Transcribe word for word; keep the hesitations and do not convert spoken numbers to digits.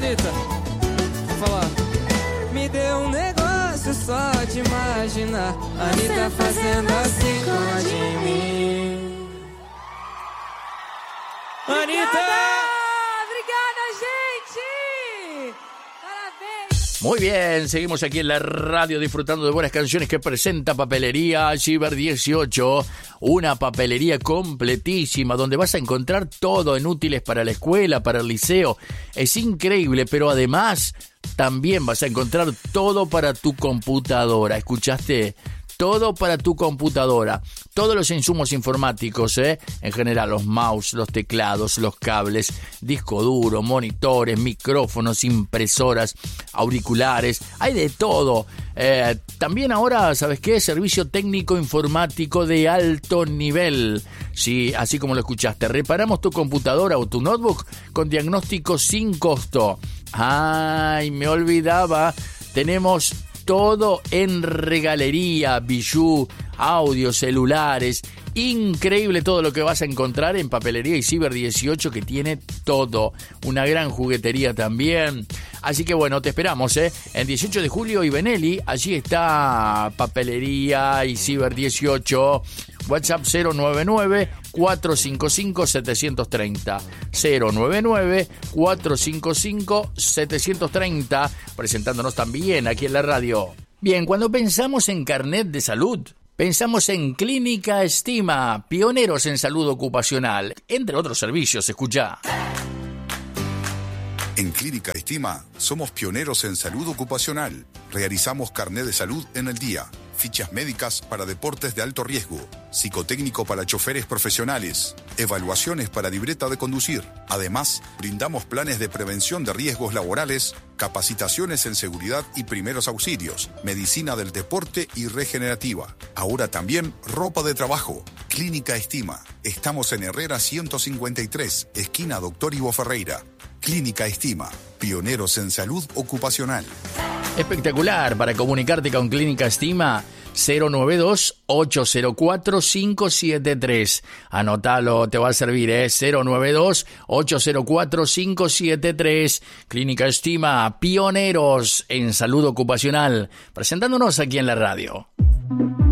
Anitta, vou falar. Me deu um negócio só de imaginar Anitta fazendo assim com a de mim. Anitta! Obrigada, gente! Parabéns! Muy bien, seguimos aquí en la radio disfrutando de buenas canciones que presenta Papelería Ciber dieciocho, una papelería completísima donde vas a encontrar todo en útiles para la escuela, para el liceo. Es increíble, pero además también vas a encontrar todo para tu computadora. ¿Escuchaste? Todo para tu computadora. Todos los insumos informáticos, ¿eh? En general, los mouse, los teclados, los cables, disco duro, monitores, micrófonos, impresoras, auriculares. Hay de todo. Eh, también ahora, ¿sabes qué? Servicio técnico informático de alto nivel. Sí, así como lo escuchaste. Reparamos tu computadora o tu notebook con diagnóstico sin costo. Ay, me olvidaba. Tenemos todo en regalería, bijú, audio, celulares. Increíble todo lo que vas a encontrar en Papelería y Ciber dieciocho, que tiene todo. Una gran juguetería también. Así que bueno, te esperamos, ¿eh? En dieciocho de julio y Benelli, allí está Papelería y Ciber dieciocho. WhatsApp cero nueve nueve, cuatro cinco cinco, siete tres cero. cero nueve nueve, cuatro cinco cinco, siete tres cero. Presentándonos también aquí en la radio. Bien, cuando pensamos en carnet de salud, pensamos en Clínica Estima, pioneros en salud ocupacional, entre otros servicios. Escucha. En Clínica Estima somos pioneros en salud ocupacional. Realizamos carnet de salud en el día, fichas médicas para deportes de alto riesgo, psicotécnico para choferes profesionales, evaluaciones para libreta de conducir. Además, brindamos planes de prevención de riesgos laborales, capacitaciones en seguridad y primeros auxilios, medicina del deporte y regenerativa. Ahora también ropa de trabajo. Clínica Estima. Estamos en Herrera ciento cincuenta y tres, esquina Doctor Ivo Ferreira. Clínica Estima, pioneros en salud ocupacional. Espectacular. Para comunicarte con Clínica Estima, cero nueve dos, ocho cero cuatro, cinco siete tres. Anótalo, te va a servir, ¿eh? cero nueve dos, ocho cero cuatro, cinco siete tres. Clínica Estima, pioneros en salud ocupacional. Presentándonos aquí en la radio.